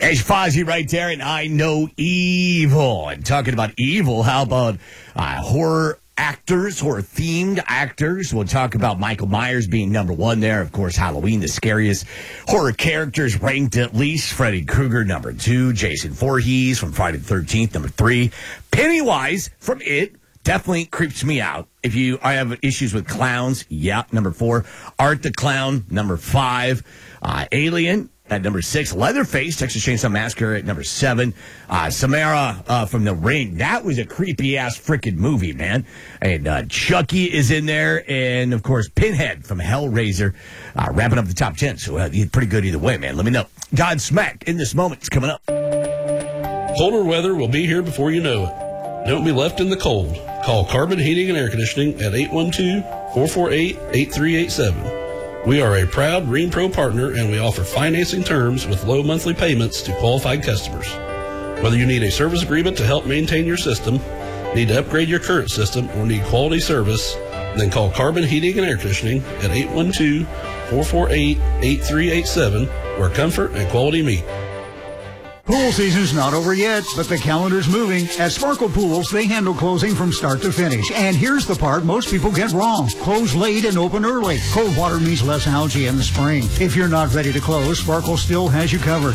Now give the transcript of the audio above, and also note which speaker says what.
Speaker 1: It's Fozzie right there, and I know evil. And talking about evil, how about horror actors, horror-themed actors? We'll talk about Michael Myers being number one there. Of course, Halloween, the scariest horror characters ranked at least. Freddy Krueger, number 2. Jason Voorhees from Friday the 13th, number 3. Pennywise from It. Definitely creeps me out. I have issues with clowns, yeah, number 4. Art the Clown, number 5. Alien at number 6. Leatherface, Texas Chainsaw Massacre at number 7. Samara from The Ring. That was a creepy-ass freaking movie, man. And Chucky is in there. And, of course, Pinhead from Hellraiser wrapping up the top 10. So he's pretty good either way, man. Let me know. Godsmack in this moment is coming up.
Speaker 2: Colder weather will be here before you know it. Don't be left in the cold. Call Carbon Heating and Air Conditioning at 812-448-8387. We are a proud Green Pro partner, and we offer financing terms with low monthly payments to qualified customers. Whether you need a service agreement to help maintain your system, need to upgrade your current system, or need quality service, then call Carbon Heating and Air Conditioning at 812-448-8387, where comfort and quality meet.
Speaker 3: Pool season's not over yet, but the calendar's moving. At Sparkle Pools, they handle closing from start to finish. And here's the part most people get wrong. Close late and open early. Cold water means less algae in the spring. If you're not ready to close, Sparkle still has you covered.